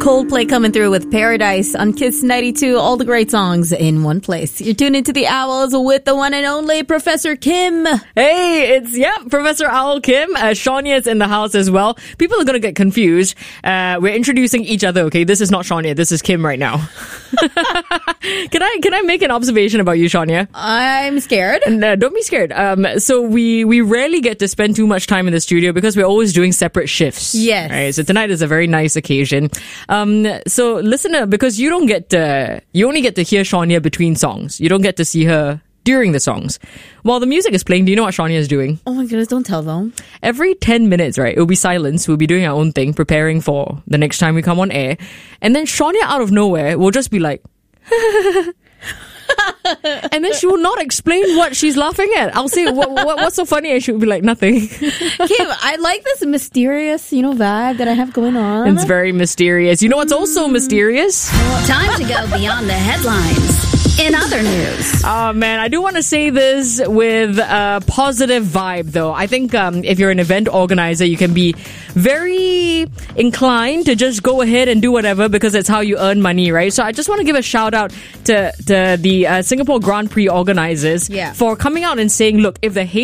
Coldplay coming through with Paradise on Kiss 92. All the great songs in one place. You're tuned into the Owls with the one and only Professor Kim. Hey, it's Professor Owl Kim. Shania is in the house as well. People are going to get confused. We're introducing each other, okay? This is not Shania. This is Kim right now. Can I make an observation about you, Shania? I'm scared. No, don't be scared. So we rarely get to spend too much time in the studio because we're always doing separate shifts. Yes. Right, so tonight is a very nice occasion. So listener, because you only get to hear Shania between songs. You don't get to see her during the songs. While the music is playing, do you know what Shania is doing? Oh my goodness, don't tell them. Every 10 minutes, right, it'll be silence. We'll be doing our own thing, preparing for the next time we come on air. And then Shania out of nowhere will just be like... and then she will not explain what she's laughing at. I'll say, what's so funny? And she will be like, nothing. Kim, I like this mysterious, vibe that I have going on. It's very mysterious. You know what's also mysterious? Time to go beyond the headlines. In other news. Oh, man, I do want to say this with a positive vibe, though. I think if you're an event organizer, you can be very inclined to just go ahead and do whatever because it's how you earn money, right? So I just want to give a shout out to the Singapore Grand Prix organizers for coming out and saying, look, if the